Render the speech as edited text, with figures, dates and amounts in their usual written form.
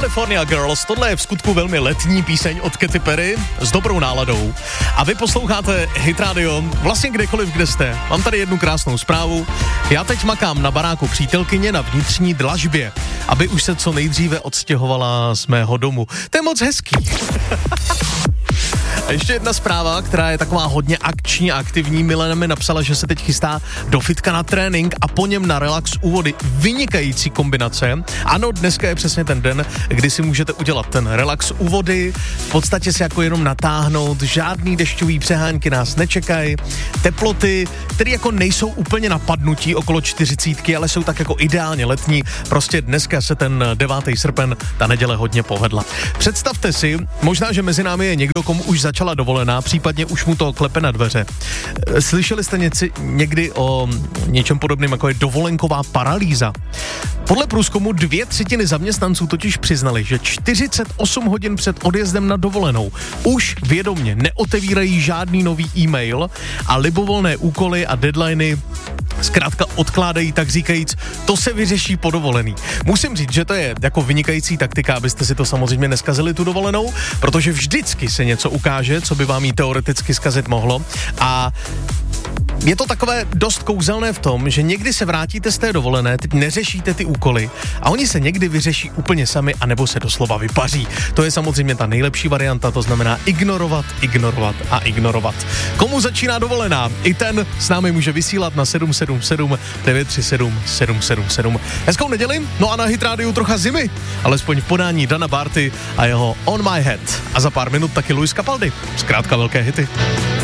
California Girls, tohle je v skutku velmi letní píseň od Katy Perry s dobrou náladou. A vy posloucháte Hit Radio vlastně kdekoliv, kde jste. Mám tady jednu krásnou zprávu. Já teď makám na baráku přítelkyně na vnitřní dlažbě, aby už se co nejdříve odstěhovala z mého domu. To je moc hezký. A ještě jedna zpráva, která je taková hodně akční a aktivní. Milena mi napsala, že se teď chystá do fitka na trénink a po něm na relax u vody. Vynikající kombinace. Ano, dneska je přesně ten den, kdy si můžete udělat ten relax u vody, v podstatě si jako jenom natáhnout, žádný dešťový přehánky nás nečekají, teploty, které jako nejsou úplně na padnutí okolo 40, ale jsou tak jako ideálně letní. Prostě dneska se ten 9. srpen, ta neděle hodně povedla. Představte si, možná, že mezi námi je někdo, komu už začala dovolená, případně už mu to klepe na dveře. Slyšeli jste někdy o něčem podobném, jako je dovolenková paralýza? Podle průzkumu 2/3 zaměstnanců totiž přiznali, že 48 hodin před odjezdem na dovolenou už vědomě neotevírají žádný nový e-mail a libovolné úkoly a deadliny zkrátka odkládají, tak říkajíc, to se vyřeší po dovolený. Musím říct, že to je jako vynikající taktika, abyste si to samozřejmě neskazili tu dovolenou, protože vždycky se něco ukáže, co by vám jí teoreticky zkazit mohlo a je to takové dost kouzelné v tom, že někdy se vrátíte z té dovolené, teď neřešíte ty úkoly a oni se někdy vyřeší úplně sami anebo se doslova vypaří. To je samozřejmě ta nejlepší varianta, to znamená ignorovat, ignorovat a ignorovat. Komu začíná dovolená? I ten s námi může vysílat na 777 937 777. Hezkou neděli, no a na Hit Rádiu trocha zimy, alespoň v podání Dana Barty a jeho On My Head. A za pár minut taky Luis Capaldi. Zkrátka velké hity.